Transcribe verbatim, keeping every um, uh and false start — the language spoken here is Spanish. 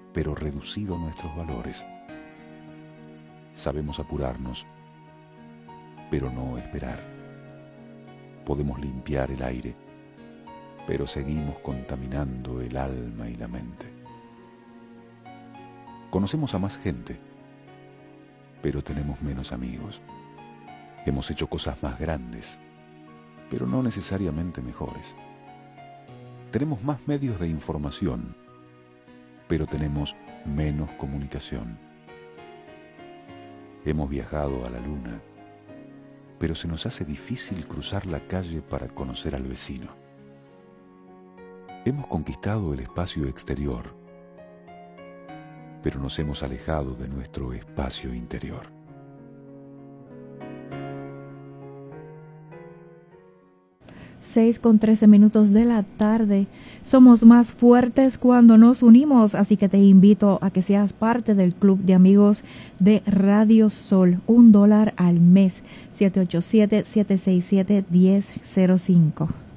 pero reducido nuestros valores. Sabemos apurarnos, pero no esperar. Podemos limpiar el aire, pero seguimos contaminando el alma y la mente. Conocemos a más gente, pero tenemos menos amigos. Hemos hecho cosas más grandes, pero no necesariamente mejores. Tenemos más medios de información, pero tenemos menos comunicación. Hemos viajado a la luna, pero se nos hace difícil cruzar la calle para conocer al vecino. Hemos conquistado el espacio exterior, pero nos hemos alejado de nuestro espacio interior. seis con trece minutos de la tarde. Somos más fuertes cuando nos unimos, así que te invito a que seas parte del club de amigos de Radio Sol. Un dólar al mes. siete ocho siete, siete seis siete, uno cero cero cinco.